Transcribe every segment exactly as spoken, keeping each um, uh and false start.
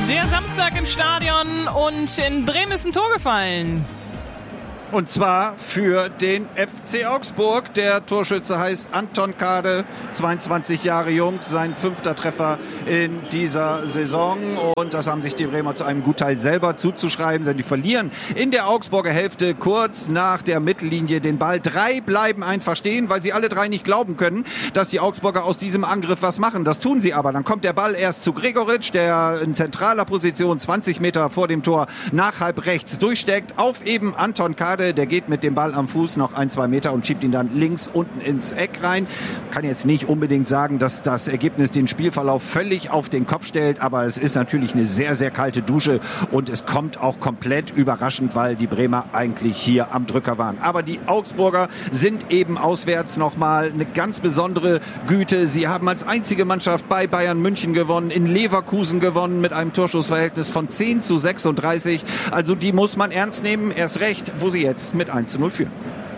Der Samstag im Stadion und in Bremen ist ein Tor gefallen. Und zwar für den F C Augsburg. Der Torschütze heißt Anton Kade, zweiundzwanzig Jahre jung, sein fünfter Treffer in dieser Saison. Und das haben sich die Bremer zu einem Gutteil selber zuzuschreiben, denn die verlieren in der Augsburger Hälfte kurz nach der Mittellinie den Ball. Drei bleiben einfach stehen, weil sie alle drei nicht glauben können, dass die Augsburger aus diesem Angriff was machen. Das tun sie aber. Dann kommt der Ball erst zu Gregoritsch, der in zentraler Position zwanzig Meter vor dem Tor nach halb rechts durchsteckt, auf eben Anton Kade. Der geht mit dem Ball am Fuß noch ein, zwei Meter und schiebt ihn dann links unten ins Eck rein. Kann jetzt nicht unbedingt sagen, dass das Ergebnis den Spielverlauf völlig auf den Kopf stellt, aber es ist natürlich eine sehr, sehr kalte Dusche und es kommt auch komplett überraschend, weil die Bremer eigentlich hier am Drücker waren. Aber die Augsburger sind eben auswärts nochmal eine ganz besondere Güte. Sie haben als einzige Mannschaft bei Bayern München gewonnen, in Leverkusen gewonnen mit einem Torschussverhältnis von zehn zu sechsunddreißig. Also die muss man ernst nehmen, erst recht, wo sie jetzt mit eins zu null führen.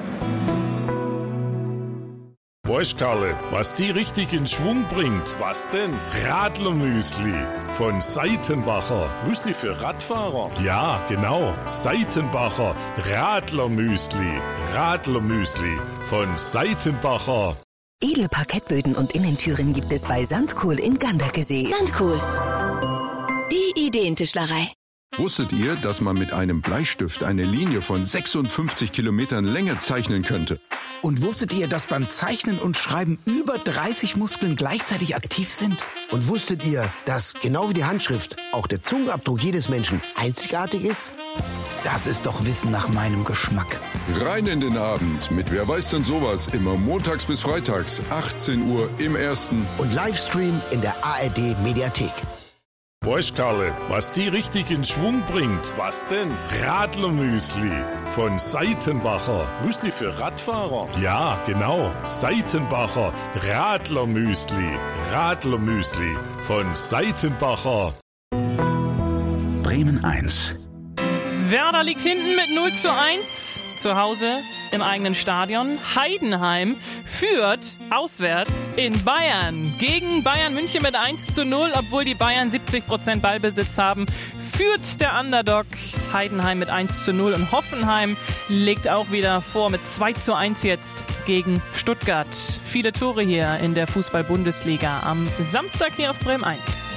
Weißt Karle, was die richtig in Schwung bringt? Was denn? Radlermüsli von Seitenbacher. Müsli für Radfahrer? Ja, genau. Seitenbacher Radlermüsli. Radlermüsli von Seitenbacher. Edle Parkettböden und Innentüren gibt es bei Sandkohl in Ganderkesee. Sandkohl. Die Ideentischlerei. Wusstet ihr, dass man mit einem Bleistift eine Linie von sechsundfünfzig Kilometern Länge zeichnen könnte? Und wusstet ihr, dass beim Zeichnen und Schreiben über dreißig Muskeln gleichzeitig aktiv sind? Und wusstet ihr, dass genau wie die Handschrift auch der Zungenabdruck jedes Menschen einzigartig ist? Das ist doch Wissen nach meinem Geschmack. Rein in den Abend mit Wer weiß denn sowas, immer montags bis freitags, achtzehn Uhr im Ersten. Und Livestream in der A R D Mediathek. Weißt Karle, was die richtig in Schwung bringt? Was denn? Radlermüsli von Seitenbacher. Müsli für Radfahrer? Ja, genau. Seitenbacher Radlermüsli. Radlermüsli von Seitenbacher. Bremen eins. Werder liegt hinten mit null zu eins zu Hause im eigenen Stadion. Heidenheim führt auswärts in Bayern gegen Bayern München mit eins zu null, obwohl die Bayern siebzig Prozent Ballbesitz haben. Führt der Underdog Heidenheim mit eins zu null und Hoffenheim legt auch wieder vor mit zwei zu eins jetzt gegen Stuttgart. Viele Tore hier in der Fußball-Bundesliga am Samstag hier auf Bremen eins.